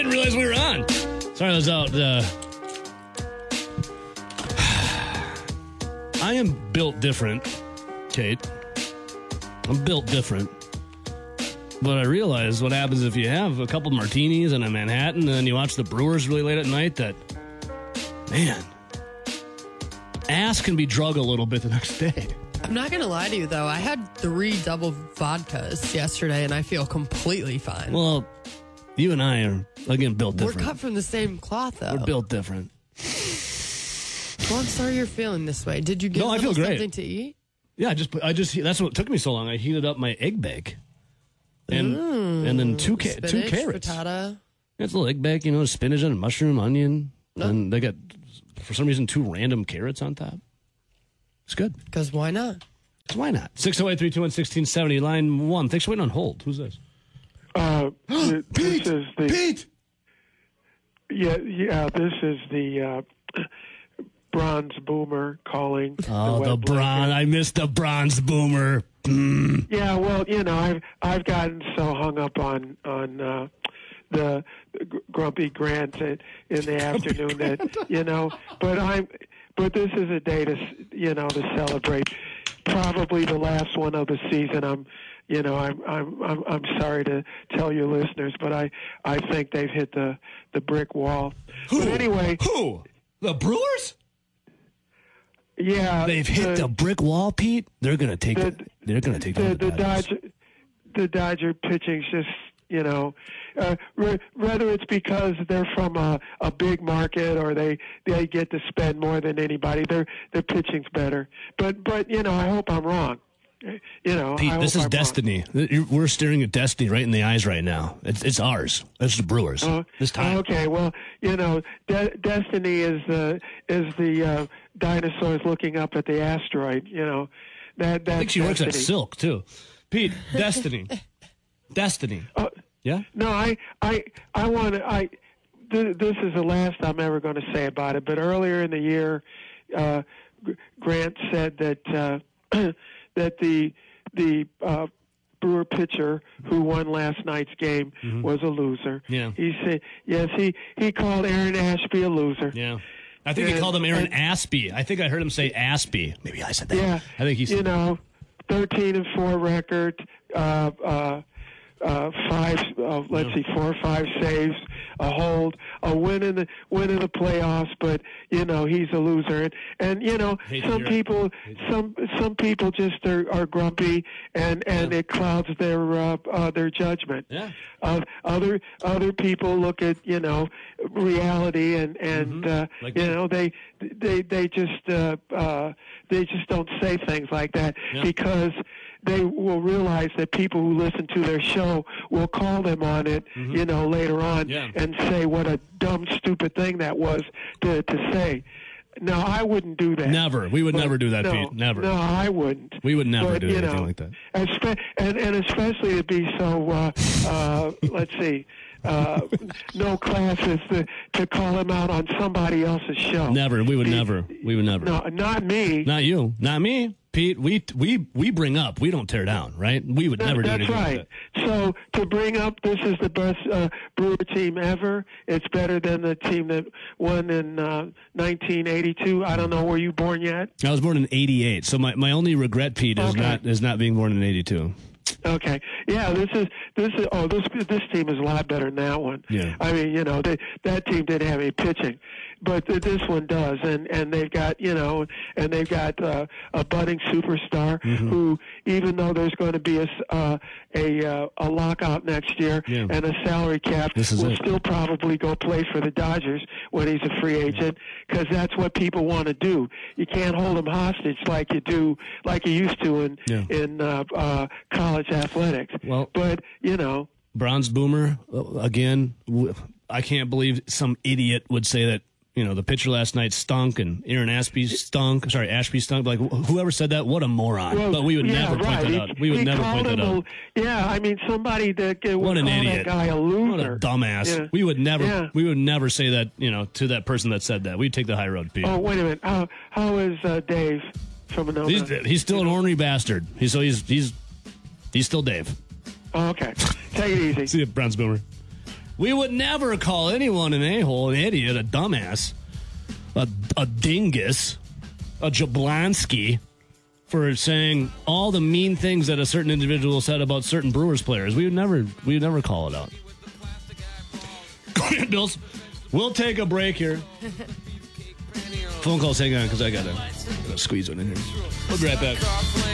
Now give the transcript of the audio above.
Didn't realize we were on. Sorry, I was out. I am built different, Kate. I'm built different. But I realize what happens if you have a couple martinis and a Manhattan and then you watch the Brewers really late at night that, man, ass can be drug a little bit the next day. I'm not going to lie to you, though. I had 3 double vodkas yesterday, and I feel completely fine. Well, you and I are, again, built different. We're cut from the same cloth, though. We're built different. Well, I'm sorry you're feeling this way. Did you get I feel great. something to eat? Yeah, I just that's what took me so long. I heated up my egg bake. And then two carrots. Frittata. It's a little egg bake, spinach and mushroom, onion. No. And they got, for some reason, 2 random carrots on top. It's good. Because why not? Why not? 608-321-1670, line 1. Thanks for waiting on hold. Who's this? Pete! This is the... Pete! Yeah, this is the bronze boomer calling. Oh, the bronze. I missed the bronze boomer. Mm. Yeah, well, I've gotten so hung up on the grumpy Grant in the afternoon that but this is a day to celebrate. Probably the last one of the season. I'm sorry to tell your listeners, but I think they've hit the brick wall. But anyway, who? The Brewers? Yeah, they've hit the brick wall, Pete. They're going to take it. They're going to take the Dodger pitching's just, whether it's because they're from a big market or they get to spend more than anybody, their pitching's better. But I hope I'm wrong. Pete, this is destiny. We're staring at destiny right in the eyes right now. It's ours. It's the Brewers. This time. Okay, well, destiny is the dinosaurs looking up at the asteroid. That I think she destiny. works at Silk too. Pete, destiny. Destiny. Yeah. No, I want to. This is the last I'm ever going to say about it. But earlier in the year, Grant said that that the Brewer pitcher who won last night's game was a loser. Yeah. He said yes. He called Aaron Ashby a loser. Yeah. I think he called him Aaron Aspie. I think I heard him say Aspie. Maybe I said that. Yeah. I think he said 13-4 record, 4 or 5 saves, a hold, a win in the playoffs. But he's a loser, and some people just are grumpy, and it clouds their judgment. Yeah. Other people look at reality, and they just don't say things like that because they will realize that people who listen to their show will call them on it, later on and say what a dumb, stupid thing that was to say. No, I wouldn't do that. Never. We would never do that, Pete. Never. No, I wouldn't. We would never do anything like that. And especially to be so, let's see, no classes to call him out on somebody else's show. Never. We would never. We would never. No, not me. Not you. Not me. Pete, we bring up. We don't tear down, right? We would never do anything like that. That's right. So to bring up, this is the best Brewer team ever. It's better than the team that won in 1982. I don't know, were you born yet? I was born in 88. So my only regret, Pete, is not being born in 82. Okay. Yeah, this team is a lot better than that one. Yeah. I mean, that team didn't have any pitching, but this one does, and they've got a budding superstar who, even though there's going to be a lockout next year and a salary cap, will still probably go play for the Dodgers when he's a free agent, because that's what people want to do. You can't hold them hostage like you used to in college athletics. Well, but Bronze Boomer again. I can't believe some idiot would say that. The pitcher last night stunk and Aaron Ashby stunk. Sorry, Ashby stunk. Like, whoever said that, what a moron. Well, but we would never point that out. We would never point that out. Yeah, I mean, somebody that would what an call idiot. that guy a loser. What a dumbass. Yeah. We would never say that, to that person that said that. We'd take the high road, Pete. Oh, wait a minute. How is Dave from Anona? He's still an ornery bastard. He's still Dave. Oh, okay. Take it easy. See you, Browns Boomer. We would never call anyone an a-hole, an idiot, a dumbass, a dingus, a Jablonski for saying all the mean things that a certain individual said about certain Brewers players. We would never call it out. Go ahead, Bills. We'll take a break here. Phone calls, hang on, because I gotta squeeze one in here. We'll be right back.